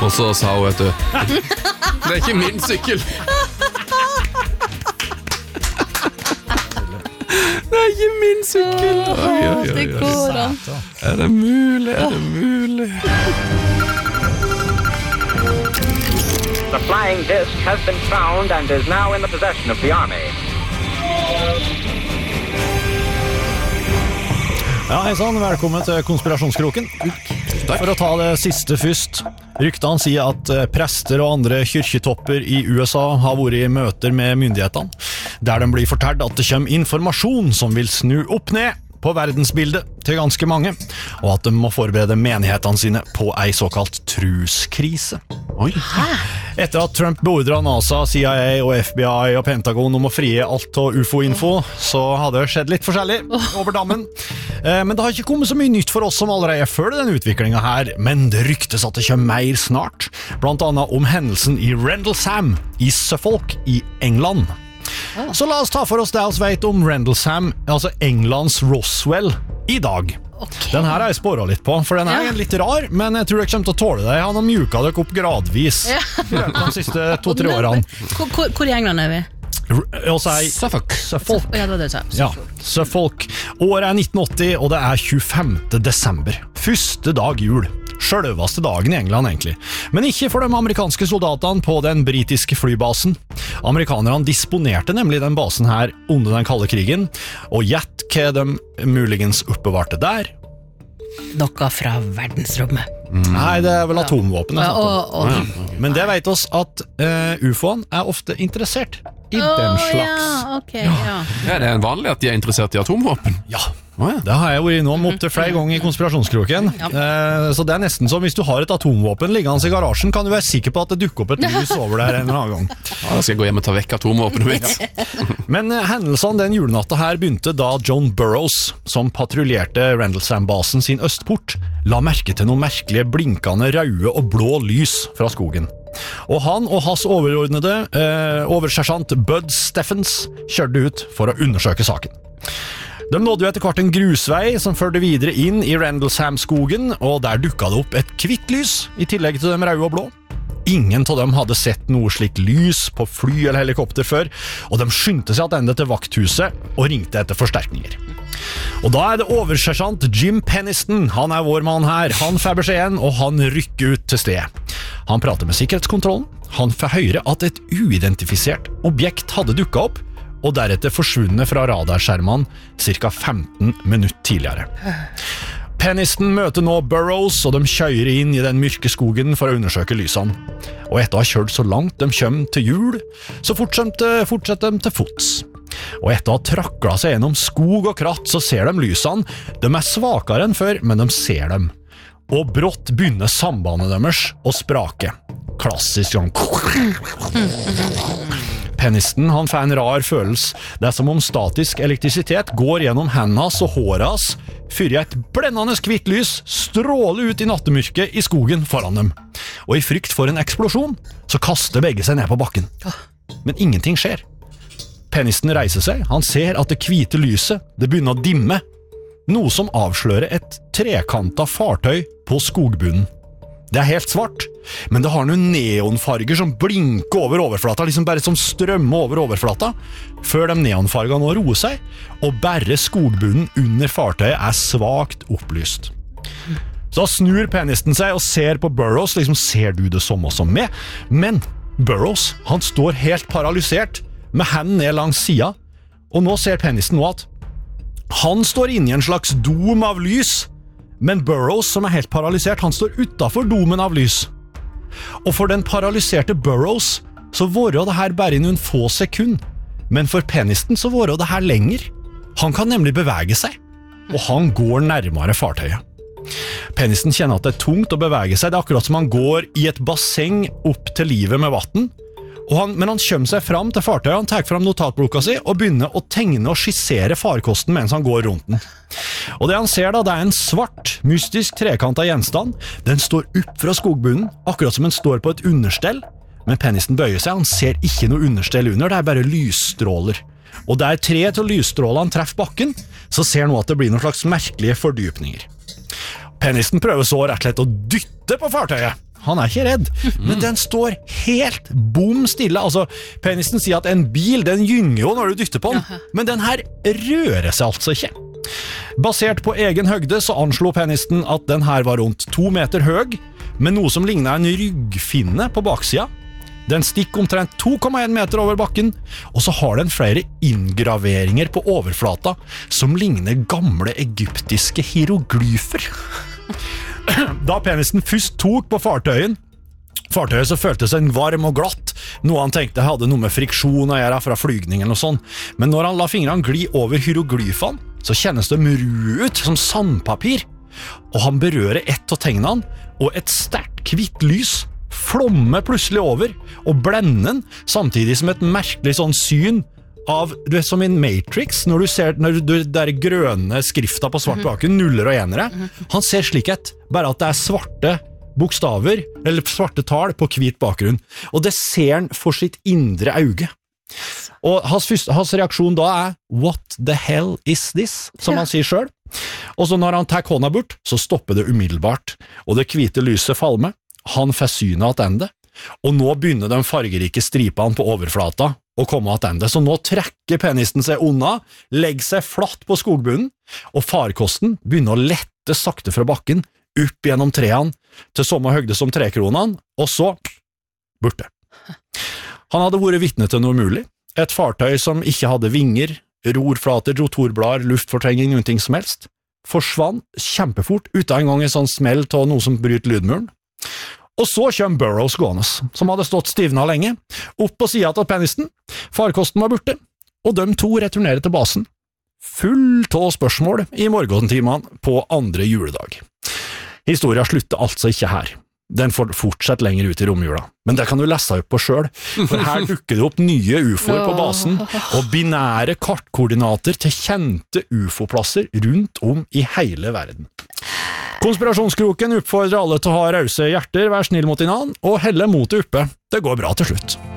Og så sa hun, vet du, det ikke min sykkel. Det ikke min sykkel. Det går an. Det mulig? The flying disc has been found and is now in the possession of the Army. Ja, hei sann, velkommen til Konspirasjonskroken. For å ta det siste først. Ryktene sier at prester og andre kyrkjetopper i USA har vært i møter med myndighetene, der de blir fortalt at det kommer informasjon som vil snu opp ned på verdensbildet til ganske mange, og at de må forberede menighetene sine på ei såkalt truskrise. Oi. Etter at Trump beordret NASA, CIA og FBI og Pentagon om å frie alt av UFO-info, så hadde det skjedd litt forskjellig over dammen. Men det har ikke kommet så mye nytt for oss som allerede følger denne utviklingen her, men det ryktes at det kommer mer snart, blant annet om hendelsen i Rendlesham i Suffolk i England. Så la oss ta for oss det vi vet om Rendlesham, altså Englands Roswell, i dag. Den her har jeg spåret litt på, for den er litt rar, men jeg tror jeg kommer til å tåle det. Han har mjuket dere opp gradvis de siste 2-3 årene. Hvor i England vi? Suffolk. Ja, det var det du sa. Ja, Suffolk. Året 1980, og det 25. desember. Første dag jul. Selveste dagen i England, egentlig. Men ikke for de amerikanske soldatene på den britiske flybasen. Amerikanerne disponerte nemlig den basen her under den kalde krigen, og gjett hva de muligens oppbevarte der. Noe fra verdensrommet. Nei, det vel atomvåpen. Men det vet oss at UFO-en ofte interessert i den slags. Ja, det vanlig at de interessert i atomvåpen? Ja, det har jeg vært innom opp til flere ganger i konspirasjonskroken. Så det nesten som hvis du har et atomvåpen liggende i garasjen, kan du være sikker på at det dukker opp et lys over der en eller annen gang. Ja, da skal jeg gå hjem og ta vekk atomvåpenet mitt. Men hendelsene den julenatta her begynte da John Burroughs, som patruljerte Rendlesham-basen sin østport, la merke til noen merkelige blinkende røde og blå lys fra skogen. Og han og hans overordnede, oversersjant Bud Steffens, kjørte ut for å undersøke saken. De nådde jo etter hvert en grusvei som førte videre inn i Rendlesham-skogen, og der dukket det opp et kvitt lys, i tillegg til de røde og blå. Ingen av dem hadde sett noe slikt lys på fly eller helikopter før, og de skyndte seg tilbake til vakthuset og ringte etter forsterkninger. Og da det oversersjant Jim Penniston, han vår mann her, han får beskjeden, og han rykker ut til stedet. Han prater med sikkerhetskontrollen, han får høre at et uidentifisert objekt hadde dukket opp, og deretter forsvunnet fra radarskjermene ca. 15 minutter tidligere. Penniston møter nå Burroughs, og de kjører inn i den mørke skogen for å undersøke lysene. Og etter å ha kjørt så langt de kommer til jul, så fortsetter de til fots. Og etter å ha traklet seg gjennom skog og kratt, så ser de lysene. De svakere enn før, men de ser dem. Og brått begynner sambandet deres å sprake. Klassisk sånn. Penniston, han får en rar følelse. Det som om statisk elektrisitet går gjennom hendene hans og håret hans, fyrer et blendende kvitt lys, stråler ut i nattemørket i skogen foran dem. Og i frykt for en eksplosjon, så kaster begge seg ned på bakken. Men ingenting skjer. Penniston reiser seg, han ser at det hvite lyset, det begynner å dimme, noe som avslører et trekantet fartøy på skogbunnen. Det helt svart, men det har noen neonfarger som blinker over overflata, liksom bare som strømmer over overflata, før de neonfargene nå roer seg, og bare skogbunnen under fartøyet svagt opplyst. Så snur Penniston seg og ser på Burroughs, liksom ser du det som også med, men Burroughs, han står helt paralysert, med hendene ned langs siden, og nå ser Penniston nå at han står inne i en slags dom av lys, men Burroughs, som helt paralysert, han står utenfor domen av lys. Og for den paralyserte Burroughs, så var det her bare i noen få sekunder, men for Penniston så var det her lenger. Han kan nemlig bevege seg, og han går nærmere fartøyet. Penniston kjenner at det tungt å bevege seg, det akkurat som han går i et basseng opp til livet med vatten, men han kommer seg fram til fartøyet, han tar fram notatboka si og begynner å tegne og skissere farkosten mens han går rundt den. Og det han ser da, det en svart, mystisk trekantet gjenstand. Den står opp fra skogbunnen, akkurat som den står på et understell, men Penniston bøyer seg, han ser ikke noe understell under, det bare lysstråler. Og der 3 av lysstrålene treffer bakken, så ser han nå at det blir noen slags merkelige fordypninger. Penniston prøver så rett og slett å dytte på fartøyet, han er ikke redd, men den står helt bom stille. Altså, penisen sier at en bil, den gynger jo når du dytter på den, men den her rører seg altså ikke. Basert på egen høgde så anslo penisen at den her var rundt 2 meter høg, med noe som lignet en ryggfinne på baksida. Den stikker omtrent 2,1 meter over bakken, og så har den flere inngraveringer på overflata som ligner gamle egyptiske hieroglyfer. Da penisen først tok på fartøyet så føltes den varm og glatt, noe han tenkte hadde noe med friksjon å gjøre fra flygningen og sånn. Men når han la fingrene gli over hieroglyfene, så kjennes de ru ut som sandpapir. Og han berører ett av tegnene, og et sterkt hvitt lys flommer plutselig over og blender den, samtidig som et merkelig sånn syn av, du vet, som i Matrix, når du der grønne skrifta på svart baken, nuller og enere. Han ser slik et, bare at det er svarte bokstaver, eller svarte tall på hvit bakgrunn, og det ser han for sitt indre auge. Og hans reaksjon da er «What the hell is this?» som han sier selv. Og så når han tar hånda bort, så stopper det umiddelbart, og det hvite lyset falmer. Han får synet attende, og nå begynner de fargerike stripene på overflata å komme attende. Så nå trekker penisen seg unna, legger seg flatt på skogbunnen, og farkosten begynner å lette sakte fra bakken, opp gjennom treene, til samme høgde som trekronene, og så borte. Han hadde vært vitne til noe mulig. Et fartøy som ikke hadde vinger, rorflater, rotorblader, luftfortrengning, noen ting som helst, forsvant kjempefort, uten en gang en sånn smell til noe som bryter lydmuren. Og så kom Burroughs gående, som hadde stått stivna lenge, opp på siden av penisten. Farkosten var borte, og de to returnerer til basen. Fullt av spørsmål i morgentimene på andre juledag. Historien slutter altså ikke her. Den får fortsett lenger ut i romjula. Men det kan du lese opp på selv, for her dukker det opp nye UFOer på basen, og binære kartkoordinater til kjente UFO-plasser rundt om i hele verden. Konspirasjonskroken oppfordrer alle til å ha rause hjerter, vær snill mot din annen, og helle motet oppe. Det går bra til slutt.